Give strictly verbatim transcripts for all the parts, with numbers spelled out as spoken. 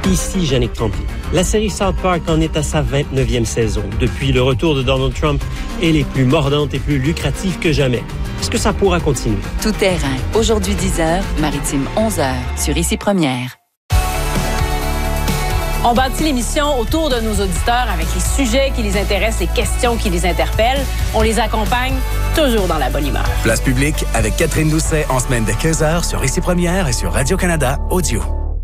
Ici Jannick Tremblay. La série South Park en est à sa vingt-neuvième saison. Depuis le retour de Donald Trump, elle est plus mordante et plus lucrative que jamais. Est-ce que ça pourra continuer? Tout terrain. Aujourd'hui dix heures, Maritime onze heures, sur Ici Première. On bâtit l'émission autour de nos auditeurs avec les sujets qui les intéressent, les questions qui les interpellent. On les accompagne toujours dans la bonne humeur. Place publique avec Catherine Doucet en semaine dès quinze heures sur Ici Première et sur Radio-Canada Audio.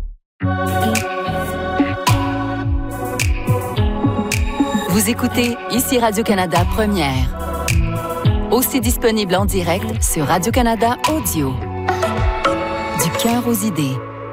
Vous écoutez Ici Radio-Canada Première. Aussi disponible en direct sur Radio-Canada Audio. Du cœur aux idées.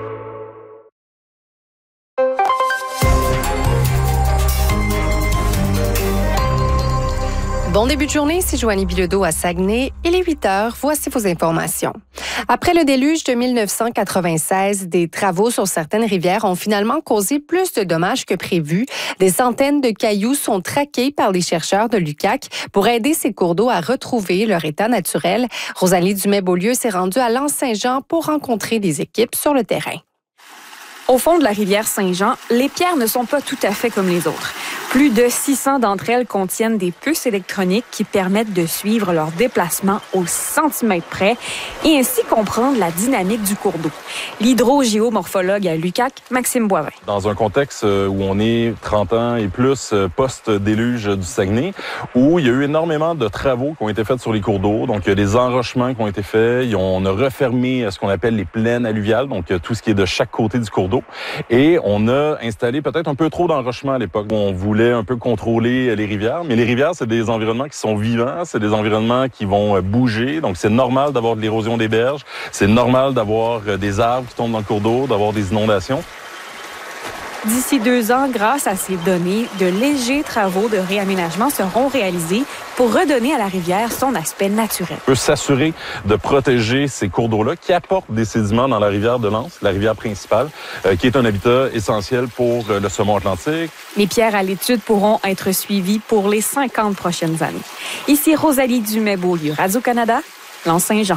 Bon début de journée, c'est Joanie Bilodeau à Saguenay. Il est huit heures, voici vos informations. Après le déluge de mille neuf cent quatre-vingt-seize, des travaux sur certaines rivières ont finalement causé plus de dommages que prévu. Des centaines de cailloux sont traqués par les chercheurs de l'U Q A C pour aider ces cours d'eau à retrouver leur état naturel. Rosalie Dumais-Beaulieu s'est rendue à l'Anse-Saint-Jean pour rencontrer des équipes sur le terrain. Au fond de la rivière Saint-Jean, les pierres ne sont pas tout à fait comme les autres. Plus de six cents d'entre elles contiennent des puces électroniques qui permettent de suivre leur déplacement au centimètre près et ainsi comprendre la dynamique du cours d'eau. L'hydrogéomorphologue à l'U Q A C, Maxime Boivin. Dans un contexte où on est trente ans et plus post-déluge du Saguenay, où il y a eu énormément de travaux qui ont été faits sur les cours d'eau, donc il y a des enrochements qui ont été faits, on a refermé ce qu'on appelle les plaines alluviales, donc tout ce qui est de chaque côté du cours d'eau, et on a installé peut-être un peu trop d'enrochements à l'époque. On voulait un peu contrôler les rivières, mais les rivières, c'est des environnements qui sont vivants, c'est des environnements qui vont bouger, donc c'est normal d'avoir de l'érosion des berges, c'est normal d'avoir des arbres qui tombent dans le cours d'eau, d'avoir des inondations. D'ici deux ans, grâce à ces données, de légers travaux de réaménagement seront réalisés pour redonner à la rivière son aspect naturel. On peut s'assurer de protéger ces cours d'eau-là qui apportent des sédiments dans la rivière de l'Anse, la rivière principale, euh, qui est un habitat essentiel pour euh, le saumon atlantique. Les pierres à l'étude pourront être suivies pour les cinquante prochaines années. Ici Rosalie Dumais-Beaulieu, Radio-Canada, l'Anse-Saint-Jean.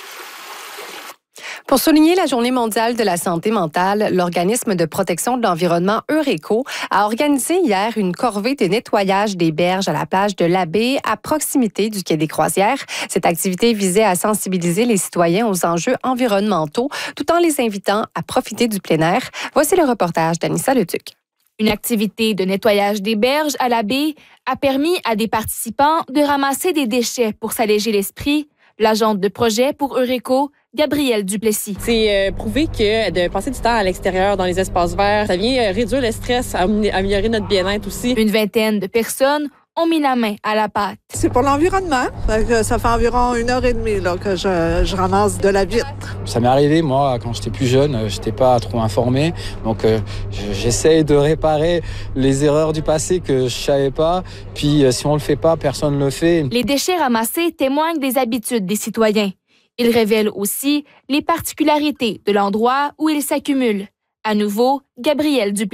Pour souligner la Journée mondiale de la santé mentale, l'organisme de protection de l'environnement Eureco a organisé hier une corvée de nettoyage des berges à la plage de l'Abbé, à proximité du quai des Croisières. Cette activité visait à sensibiliser les citoyens aux enjeux environnementaux, tout en les invitant à profiter du plein air. Voici le reportage d'Anissa Leduc. Une activité de nettoyage des berges à la baie a permis à des participants de ramasser des déchets pour s'alléger l'esprit. L'agente de projet pour Eureco, Gabrielle Duplessis. C'est euh, prouvé que de passer du temps à l'extérieur, dans les espaces verts, ça vient euh, réduire le stress, améliorer notre bien-être aussi. Une vingtaine de personnes ont mis la main à la pâte. C'est pour l'environnement. Ça fait environ une heure et demie là, que je, je ramasse de la vitre. Ça m'est arrivé, moi, quand j'étais plus jeune, j'étais pas trop informé. Donc, euh, j'essaye de réparer les erreurs du passé que je savais pas. Puis, euh, si on le fait pas, personne le fait. Les déchets ramassés témoignent des habitudes des citoyens. Ils révèlent aussi les particularités de l'endroit où ils s'accumulent. À nouveau, Gabrielle Duplessis.